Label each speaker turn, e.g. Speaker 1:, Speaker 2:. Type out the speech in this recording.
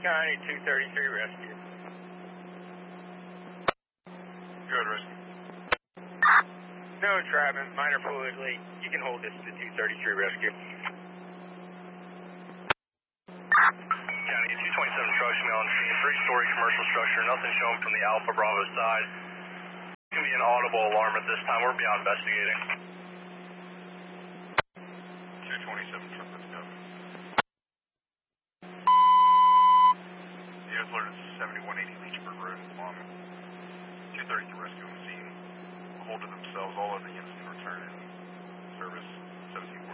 Speaker 1: County 233 rescue.
Speaker 2: Good, rescue.
Speaker 1: No entrapment, minor fluid leak. You can hold this to 233 rescue.
Speaker 3: County 227 trucks mail on scene, three-story commercial structure, nothing shown from the Alpha Bravo side. It can be an audible alarm at this time. We're beyond investigating.
Speaker 2: 227 truck, let's go. The alert is 7180 Leechburg Road on 233 rescue on the scene. Hold to themselves, all other units can return in service 1740.